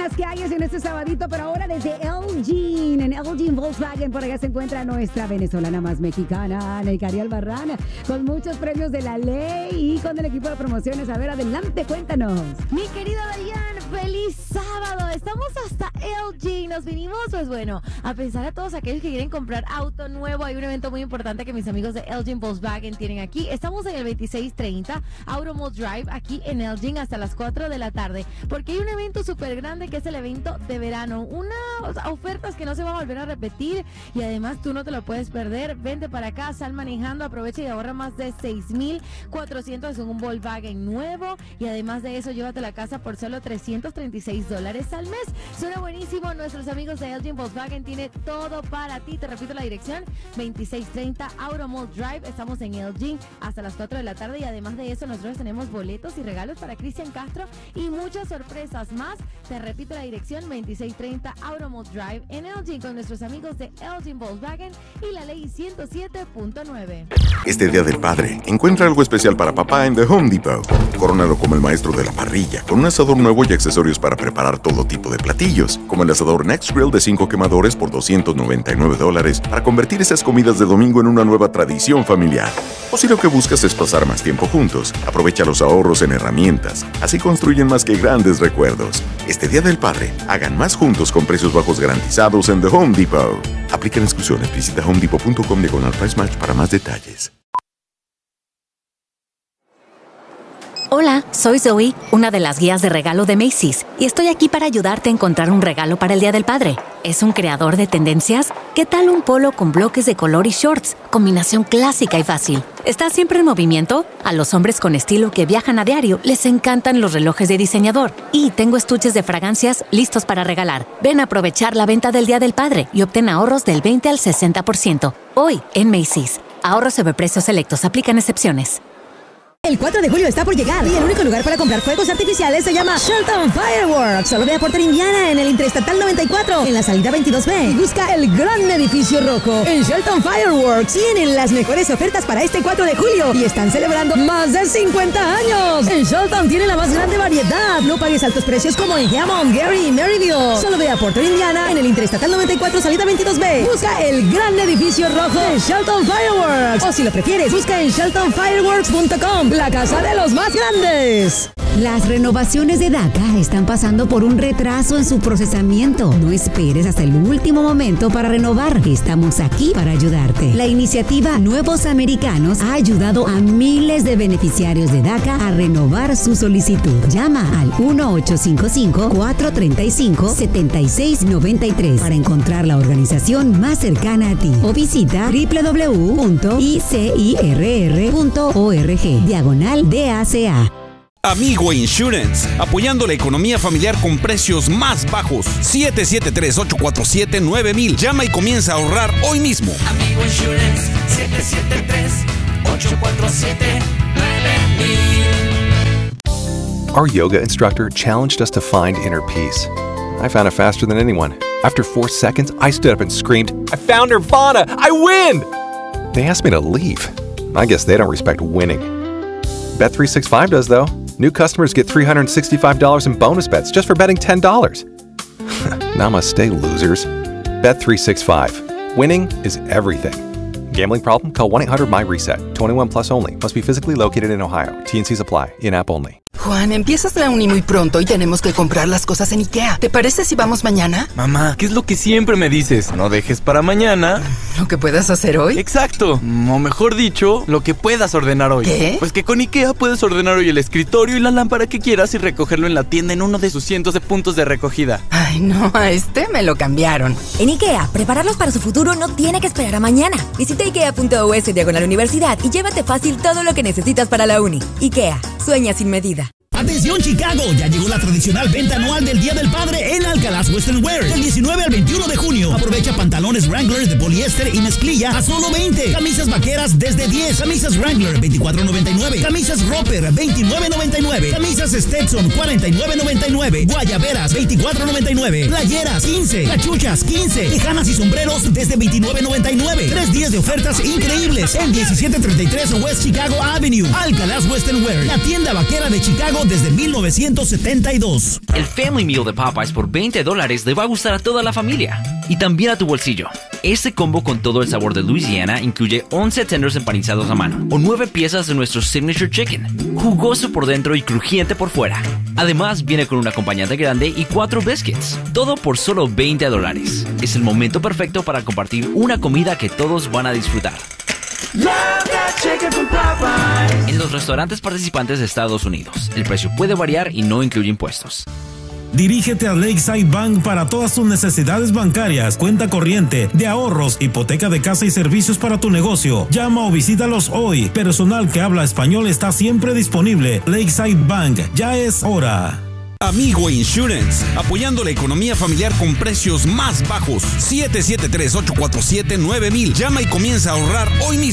las calles en este sabadito, pero ahora desde Elgin, en Elgin Volkswagen, por allá se encuentra nuestra venezolana más mexicana, Neikari Albarrán, con muchos premios de la ley y con el equipo de promociones. A ver, adelante, cuéntanos. Mi querida Dayan, feliz sábado. Estamos hasta Elgin. Nos vinimos, pues bueno, a pensar a todos aquellos que quieren comprar auto nuevo. Hay un evento muy importante que mis amigos de Elgin Volkswagen tienen aquí. Estamos en el 2630 Automall Drive, aquí en Elgin, hasta las 4 de la tarde, porque hay un evento súper grande que es el evento de verano. Unas ofertas que no se van a volver a repetir y además tú no te lo puedes perder. Vente para acá, sal manejando, aprovecha y ahorra más de $6,400 en un Volkswagen nuevo y además de eso llévate la casa por solo $336 al mes. Suena buenísimo. Nuestros amigos de Elgin Volkswagen tiene todo para ti. Te repito la dirección, 2630 Automall Drive. Estamos en Elgin hasta las 4 de la tarde y además de eso nosotros tenemos boletos y regalos para Cristian Castro y muchas sorpresas más. Te repito la dirección, 2630 Automall Drive en Elgin con nuestros amigos de Elgin Volkswagen y la ley 107.9. Este Día del Padre, encuentra algo especial para papá en The Home Depot. Corónalo como el maestro de la parrilla, con un asador nuevo y accesorios para preparar todo tipo de platillos, como el asador Next Grill de 5 quemadores por $299 para convertir esas comidas de domingo en una nueva tradición familiar. O si lo que buscas es pasar más tiempo juntos, aprovecha los ahorros en herramientas. Así construyen más que grandes recuerdos. Este Día del Padre, hagan más juntos con precios bajos garantizados en The Home Depot. Aplican exclusiones. Visita homedepot.com/price match para más detalles. Hola, soy Zoe, una de las guías de regalo de Macy's, y estoy aquí para ayudarte a encontrar un regalo para el Día del Padre. ¿Es un creador de tendencias? ¿Qué tal un polo con bloques de color y shorts? Combinación clásica y fácil. ¿Estás siempre en movimiento? A los hombres con estilo que viajan a diario les encantan los relojes de diseñador. Y tengo estuches de fragancias listos para regalar. Ven a aprovechar la venta del Día del Padre y obtén ahorros del 20 al 60%. Hoy en Macy's. Ahorros sobre precios selectos. Aplican excepciones. El 4 de julio está por llegar y el único lugar para comprar fuegos artificiales se llama Shelton Fireworks. Solo ve a Porter, Indiana, en el Interestatal 94, en la salida 22B. Y busca el gran edificio rojo. En Shelton Fireworks tienen las mejores ofertas para este 4 de julio y están celebrando más de 50 años. En Shelton tiene la más grande variedad. No pagues altos precios como en Hammond, Gary y Maryville. Solo ve a Porter, Indiana, en el Interestatal 94, salida 22B. Busca el gran edificio rojo de Shelton Fireworks. O si lo prefieres, busca en sheltonfireworks.com. La casa de los más grandes. Las renovaciones de DACA están pasando por un retraso en su procesamiento. No esperes hasta el último momento para renovar. Estamos aquí para ayudarte. La iniciativa Nuevos Americanos ha ayudado a miles de beneficiarios de DACA a renovar su solicitud. Llama al 1-855-435-7693 para encontrar la organización más cercana a ti o visita www.icirr.org/DACA. Amigo Insurance, apoyando la economía familiar con precios más bajos. 773-847-9000. Llama y comienza a ahorrar hoy mismo. Amigo Insurance, 773-847-9000. Our yoga instructor challenged us to find inner peace. I found it faster than anyone. After 4 seconds, I stood up and screamed, "I found Nirvana! I win!" They asked me to leave. I guess they don't respect winning. Bet365 does, though. New customers get $365 in bonus bets just for betting $10. Namaste, losers. Bet365. Winning is everything. Gambling problem? Call 1-800-MY-RESET. 21 plus only. Must be physically located in Ohio. T&Cs apply. In-app only. Juan, empiezas la uni muy pronto y tenemos que comprar las cosas en IKEA. ¿Te parece si vamos mañana? Mamá, ¿qué es lo que siempre me dices? No dejes para mañana ¿lo que puedas hacer hoy? Exacto, o mejor dicho, lo que puedas ordenar hoy. ¿Qué? Pues que con IKEA puedes ordenar hoy el escritorio y la lámpara que quieras y recogerlo en la tienda en uno de sus cientos de puntos de recogida. Ay, no, a este me lo cambiaron. En IKEA, prepararlos para su futuro no tiene que esperar a mañana. Visita ikea.us/universidad y llévate fácil todo lo que necesitas para la uni. IKEA, sueña sin medida. ¡Atención, Chicago! Ya llegó la tradicional venta anual del Día del Padre en Alcalaz Western Wear. Del 19 al 21 de junio. Aprovecha pantalones Wrangler de poliéster y mezclilla a solo 20. Camisas vaqueras desde 10. Camisas Wrangler, $24.99. Camisas Roper, $29.99. Camisas Stetson, $49.99. Guayaberas, $24.99. Playeras, $15. Cachuchas, $15. Tejanas y sombreros desde $29.99. 3 días de ofertas increíbles en 1733 West Chicago Avenue. Alcalaz Western Wear, la tienda vaquera de Chicago desde 1972. El Family Meal de Popeyes por $20 le va a gustar a toda la familia y también a tu bolsillo. Este combo con todo el sabor de Louisiana incluye 11 tenders empanizados a mano o 9 piezas de nuestro Signature Chicken, jugoso por dentro y crujiente por fuera. Además, viene con un acompañante grande y 4 biscuits, todo por solo $20. Es el momento perfecto para compartir una comida que todos van a disfrutar. En los restaurantes participantes de Estados Unidos, el precio puede variar y no incluye impuestos. Dirígete a Lakeside Bank para todas tus necesidades bancarias, cuenta corriente, de ahorros, hipoteca de casa y servicios para tu negocio. Llama o visítalos hoy. Personal que habla español está siempre disponible. Lakeside Bank, ya es hora. Amigo Insurance, apoyando la economía familiar con precios más bajos. 773-847-9000. Llama y comienza a ahorrar hoy mismo.